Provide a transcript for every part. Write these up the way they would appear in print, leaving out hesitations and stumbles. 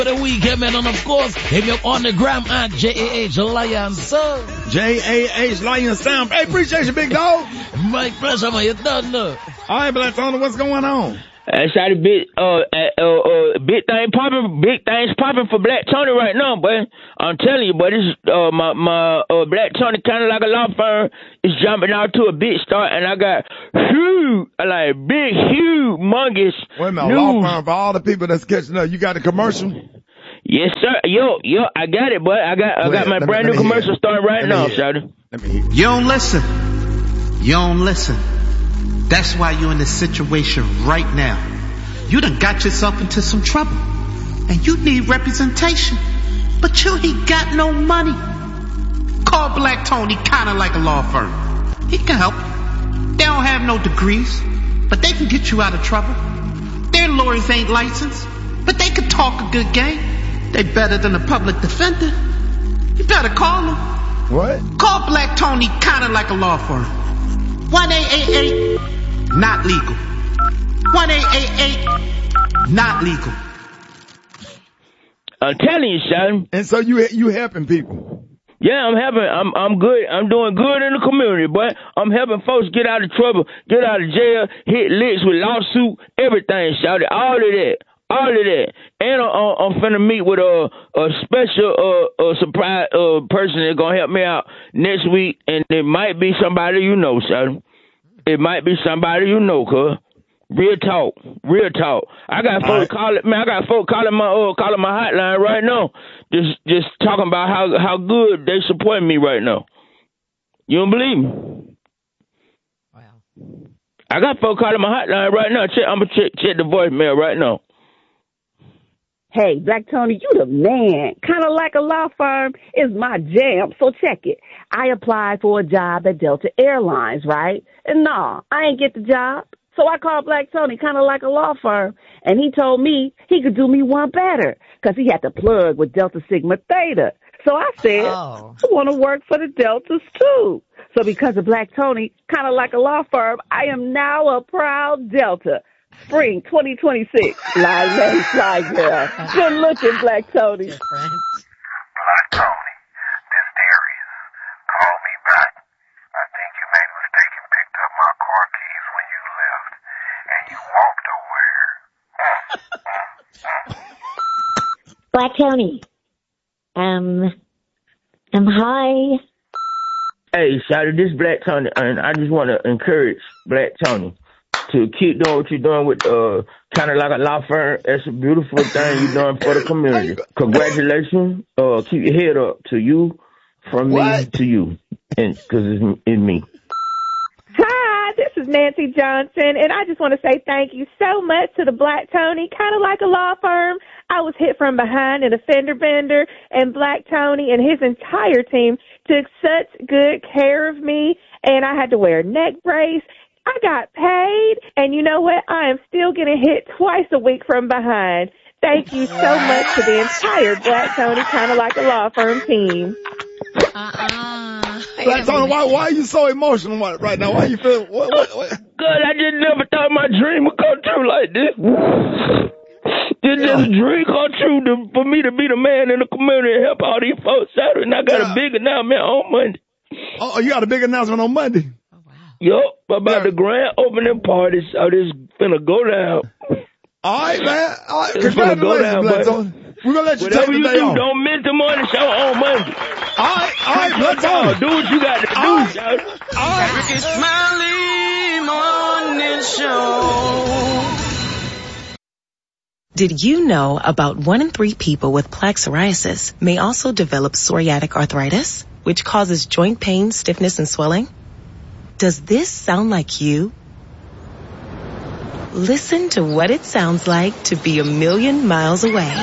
For the weekend, man, and of course, hit me up on the gram at JAH Lion Sound. JAH Lion Sound. Hey, appreciate you, big dog. My pleasure, man. You done, All right, Black Tony, what's going on? Shot a big things popping for Black Tony right now, boy. I'm telling you, boy, this my Black Tony kind of like a law firm is jumping out to a big start, and I got huge, like big, humongous. Wait a minute, news. law firm for all the people that's catching up. You got the commercial? Yes, sir. Yo, I got it, boy. I got my brand new commercial starting right now, Shawty. Let me hear it. You don't listen. You don't listen. That's why you're in this situation right now. You done got yourself into some trouble. And you need representation. But you ain't got no money. Call Black Tony, kinda like a law firm. He can help you. They don't have no degrees, but they can get you out of trouble. Their lawyers ain't licensed, but they can talk a good game. They better than a public defender. You better call them. What? Call Black Tony, kinda like a law firm. 1-888 not legal. 1-888 not legal. I'm telling you, son. And so you helping people? Yeah, I'm helping. I'm good. I'm doing good in the community, but I'm helping folks get out of trouble, get out of jail, hit licks with lawsuit, everything, shouted. All of that. And I'm finna meet with a special surprise person that's gonna help me out next week, and it might be somebody you know, son. It might be somebody you know, cuz. Real talk. I got folks calling my hotline right now. Just talking about how good they support me right now. You don't believe me? Wow. I got folks calling my hotline right now. I'm gonna check the voicemail right now. Hey, Black Tony, you the man. Kind of like a law firm is my jam, so check it. I applied for a job at Delta Airlines, right? And no, I ain't get the job. So I called Black Tony, kind of like a law firm, and he told me he could do me one better because he had to plug with Delta Sigma Theta. So I said, I want to work for the Deltas too. So because of Black Tony, kind of like a law firm, I am now a proud Delta. Spring 2026. Live name, fly girl. Good looking, Black Tony. Black Tony, this Darius. Call me back. I think you made a mistake and picked up my car keys when you left. And you walked over. Black Tony. Hi. Hey, Shawty, this is Black Tony, and I just want to encourage Black Tony to keep doing what you're doing with kind of like a law firm. That's a beautiful thing you're doing for the community. Congratulations. Keep your head up to you, from me to you, and because it's me. Hi, this is Nancy Johnson, and I just want to say thank you so much to the Black Tony, kind of like a law firm. I was hit from behind in a fender bender, and Black Tony and his entire team took such good care of me, and I had to wear a neck brace. I got paid, and you know what? I am still getting hit twice a week from behind. Thank you so much to the entire Black Tony, kind of like a law firm team. Black Tony, why are you so emotional right now? Why you feel? What? Good, I just never thought my dream would come true like this. This a dream come true for me to be the man in the community and help all these folks out, and I got a big announcement on Monday. Oh, you got a big announcement on Monday? Yup, about the grand opening party, so this finna go down. All right, man. All right, it's finna go down, Black Tony. We're gonna let you take the day off. Don't miss the morning show on Monday. All right, Black Tony. Do what you got to do, Shawty. All right. Ricky Smiley Morning Show. Did you know about 1 in 3 people with plaque psoriasis may also develop psoriatic arthritis, which causes joint pain, stiffness, and swelling? Does this sound like you? Listen to what it sounds like to be a million miles away.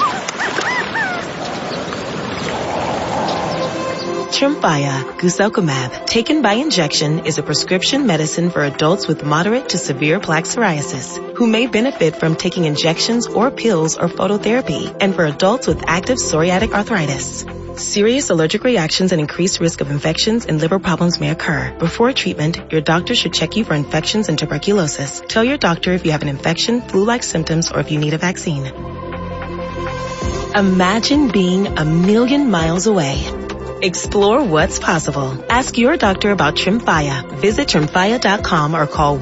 Tremfya guselkumab, taken by injection, is a prescription medicine for adults with moderate to severe plaque psoriasis who may benefit from taking injections or pills or phototherapy, and for adults with active psoriatic arthritis. Serious allergic reactions and increased risk of infections and liver problems may occur. Before treatment, your doctor should check you for infections and tuberculosis. Tell your doctor if you have an infection, flu-like symptoms, or if you need a vaccine. Imagine being a million miles away. Explore what's possible. Ask your doctor about Tremfya. Visit Tremfya.com or call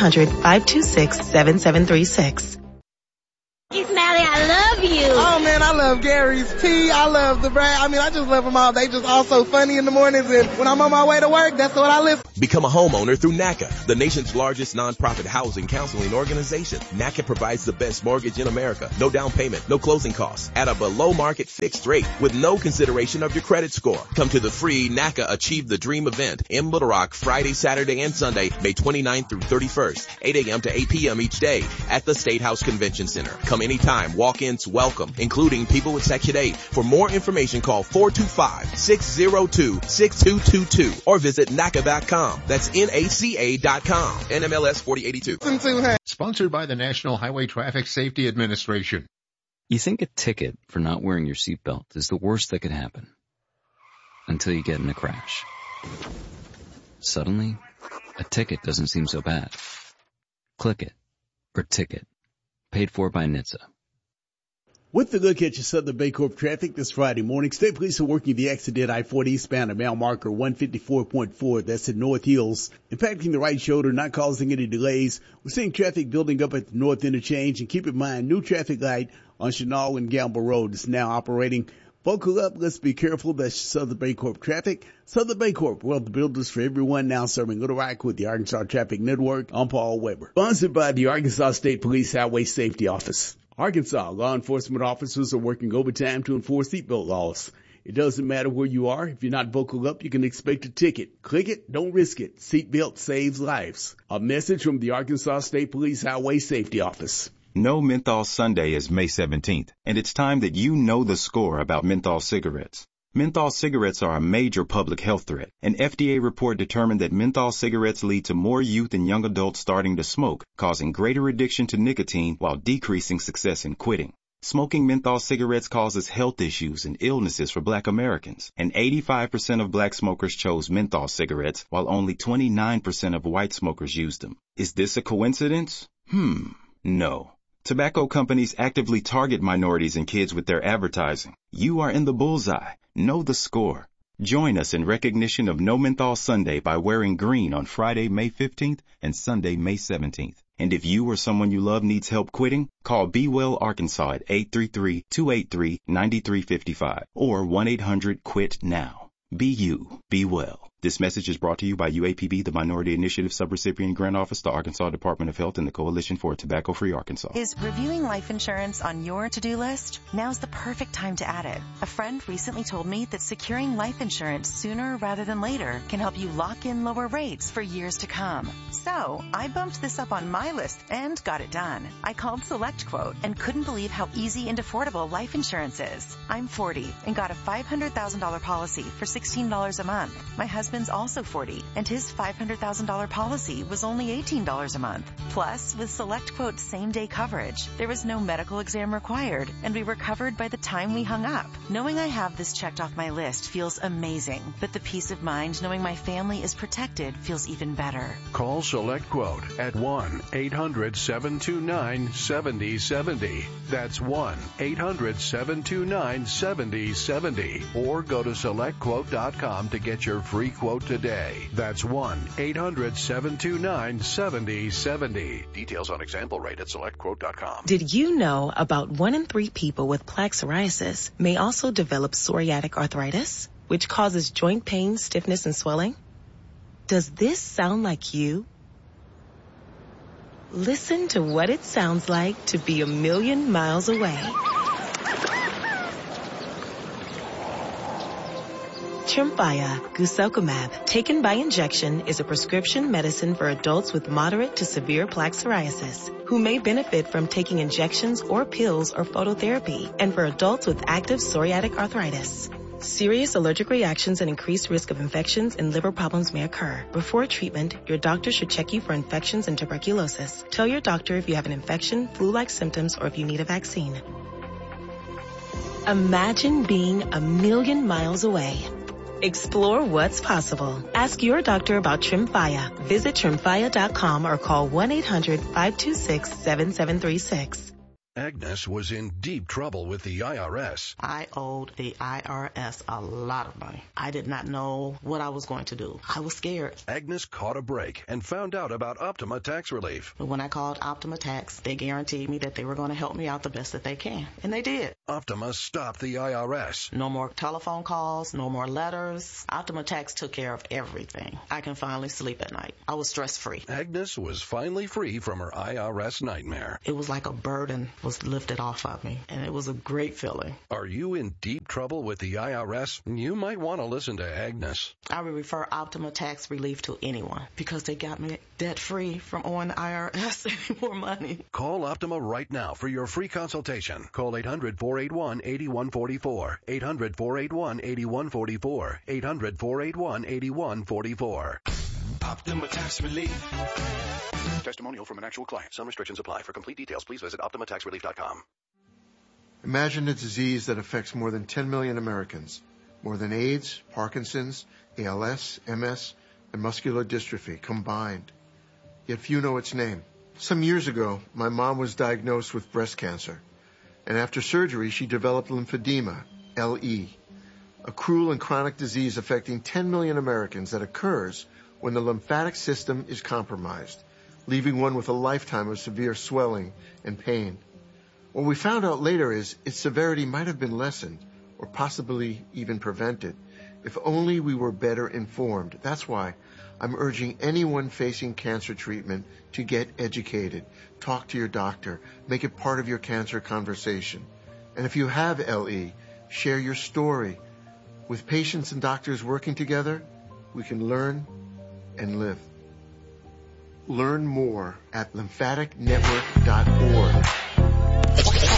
1-800-526-7736. Smiley, I love you. Oh man, I love Gary's Tea. I love the brand. I mean, I just love them all. They just all so funny in the mornings, and when I'm on my way to work, that's what I listen. Become a homeowner through NACA, the nation's largest nonprofit housing counseling organization. NACA provides the best mortgage in America. No down payment, no closing costs, at a below market fixed rate with no consideration of your credit score. Come to the free NACA Achieve the Dream event in Little Rock Friday, Saturday, and Sunday, May 29th through 31st, 8 a.m. to 8 p.m. each day at the State House Convention Center. Come anytime. Walk-ins welcome, including people with Section 8. For more information, call 425-602-6222 or visit NACA.com. That's NACA.com. NMLS 4082. Sponsored by the National Highway Traffic Safety Administration. You think a ticket for not wearing your seatbelt is the worst that could happen until you get in a crash. Suddenly, a ticket doesn't seem so bad. Click it or ticket. Paid for by NHTSA. With the look at your Southern Baycorp traffic this Friday morning, state police are working the accident I-40 eastbound at mile marker 154.4. That's at North Hills, impacting the right shoulder, not causing any delays. We're seeing traffic building up at the North Interchange, and keep in mind, new traffic light on Chenal and Gamble Road is now operating. Buckle up, let's be careful. That's Southern Baycorp traffic. Southern Baycorp, wealth builders for everyone, now serving Little Rock with the Arkansas Traffic Network. I'm Paul Weber. Sponsored by the Arkansas State Police Highway Safety Office. Arkansas law enforcement officers are working overtime to enforce seatbelt laws. It doesn't matter where you are. If you're not buckled up, you can expect a ticket. Click it, don't risk it. Seatbelt saves lives. A message from the Arkansas State Police Highway Safety Office. No Menthol Sunday is May 17th, and it's time that you know the score about menthol cigarettes. Menthol cigarettes are a major public health threat. An FDA report determined that menthol cigarettes lead to more youth and young adults starting to smoke, causing greater addiction to nicotine while decreasing success in quitting. Smoking menthol cigarettes causes health issues and illnesses for Black Americans, and 85% of Black smokers chose menthol cigarettes, while only 29% of white smokers used them. Is this a coincidence? No. Tobacco companies actively target minorities and kids with their advertising. You are in the bullseye. Know the score. Join us in recognition of No Menthol Sunday by wearing green on Friday, May 15th and Sunday, May 17th. And if you or someone you love needs help quitting, call Be Well Arkansas at 833-283-9355 or 1-800-QUIT-NOW. Be you. Be well. This message is brought to you by UAPB, the Minority Initiative Subrecipient Grant Office, the Arkansas Department of Health, and the Coalition for a Tobacco-Free Arkansas. Is reviewing life insurance on your to-do list? Now's the perfect time to add it. A friend recently told me that securing life insurance sooner rather than later can help you lock in lower rates for years to come. So I bumped this up on my list and got it done. I called SelectQuote and couldn't believe how easy and affordable life insurance is. I'm 40 and got a $500,000 policy for $16 a month. My husband's also 40, and his $500,000 policy was only $18 a month. Plus, with SelectQuote's same-day coverage, there was no medical exam required, and we were covered by the time we hung up. Knowing I have this checked off my list feels amazing, but the peace of mind knowing my family is protected feels even better. Call SelectQuote at 1-800-729-7070. That's 1-800-729-7070. Or go to SelectQuote.com to get your free quote today. That's 1-800-729-7070. Details on example rate at SelectQuote.com. Did you know about 1 in 3 people with plaque psoriasis may also develop psoriatic arthritis, which causes joint pain, stiffness, and swelling? Does this sound like you? Listen to what it sounds like to be a million miles away. Tremfya guselkumab, taken by injection, is a prescription medicine for adults with moderate to severe plaque psoriasis who may benefit from taking injections or pills or phototherapy, and for adults with active psoriatic arthritis. Serious allergic reactions and increased risk of infections and liver problems may occur. Before treatment, your doctor should check you for infections and tuberculosis. Tell your doctor if you have an infection, flu-like symptoms, or if you need a vaccine. Imagine being a million miles away. Explore what's possible. Ask your doctor about Tremfya. Visit Tremfya.com or call 1-800-526-7736. Agnes was in deep trouble with the IRS. I owed the IRS a lot of money. I did not know what I was going to do. I was scared. Agnes caught a break and found out about Optima Tax Relief. But when I called Optima Tax, they guaranteed me that they were going to help me out the best that they can. And they did. Optima stopped the IRS. No more telephone calls, no more letters. Optima Tax took care of everything. I can finally sleep at night. I was stress-free. Agnes was finally free from her IRS nightmare. It was like a burden was lifted off of me, and it was a great feeling. Are you in deep trouble with the IRS? You might want to listen to Agnes. I would refer Optima Tax Relief to anyone because they got me debt-free from owing the IRS any more money. Call Optima right now for your free consultation. Call 800-481-8144. 800-481-8144. 800-481-8144. Optima Tax Relief. Testimonial from an actual client. Some restrictions apply. For complete details, please visit OptimaTaxRelief.com. Imagine a disease that affects more than 10 million Americans. More than AIDS, Parkinson's, ALS, MS, and muscular dystrophy combined. Yet few know its name. Some years ago, my mom was diagnosed with breast cancer. And after surgery, she developed lymphedema, LE, a cruel and chronic disease affecting 10 million Americans that occurs when the lymphatic system is compromised, leaving one with a lifetime of severe swelling and pain. What we found out later is its severity might have been lessened or possibly even prevented if only we were better informed. That's why I'm urging anyone facing cancer treatment to get educated. Talk to your doctor. Make it part of your cancer conversation. And if you have LE, share your story. With patients and doctors working together, we can learn and live. Learn more at lymphaticnetwork.org.